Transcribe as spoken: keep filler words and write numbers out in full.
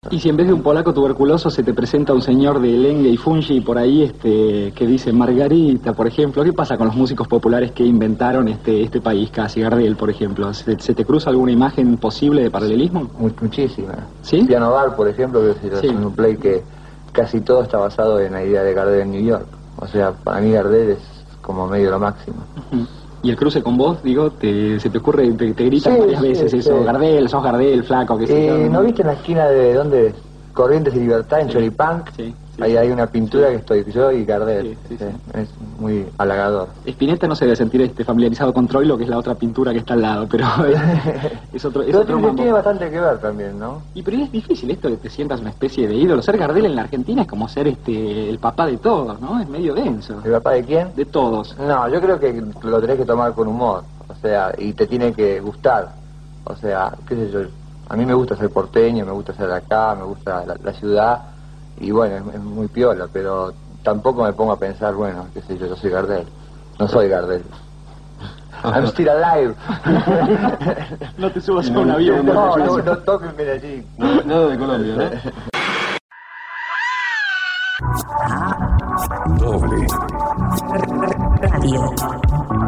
Y si en vez de un polaco tuberculoso se te presenta un señor de lengue y fungi por ahí este que dice Margarita, por ejemplo, ¿qué pasa con los músicos populares que inventaron este este país casi? Gardel, por ejemplo, ¿se, se te cruza alguna imagen posible de paralelismo? Muchísima. ¿Sí? Piano Bar, por ejemplo, que es, sí. es un play que casi todo está basado en la idea de Gardel en New York. O sea, para mí Gardel es como medio lo máximo. Uh-huh. Y el cruce con vos, digo, te, se te ocurre, te, te gritan sí, varias veces sí, eso, sí. Gardel, sos Gardel, flaco, que eh, ¿no viste en la esquina de dónde? Corrientes y Libertad, en sí. Choripán, sí, sí, ahí sí. hay una pintura sí. que estoy yo y Gardel, sí, sí, sí. es muy halagador. Spinetta no se debe sentir este familiarizado con Troilo, que es la otra pintura que está al lado, pero es, es otro, es pero otro tiene, tiene bastante que ver también, ¿no? Y pero es difícil esto de que te sientas una especie de ídolo. Ser Gardel en la Argentina es como ser este el papá de todos, ¿no? Es medio denso. ¿El papá de quién? De todos. No, yo creo que lo tenés que tomar con humor, o sea, y te tiene que gustar, o sea, qué sé yo. A mí me gusta ser porteño, me gusta ser de acá, me gusta la, la ciudad, y bueno, es, es muy piola, pero tampoco me pongo a pensar, bueno, qué sé yo, yo soy Gardel. No soy Gardel. I'm still alive. No te subas a un avión. No, no, no toquen Medellín. No, nada de Colombia, ¿no? Doble Radio.